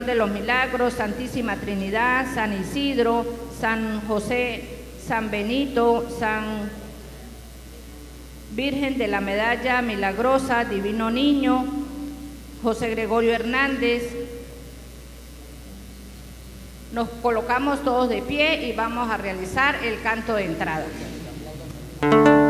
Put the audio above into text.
de los Milagros, Santísima Trinidad, San Isidro, San José, San Benito, San Virgen de la Medalla Milagrosa, Divino Niño, José Gregorio Hernández. Nos colocamos todos de pie y vamos a realizar el canto de entrada.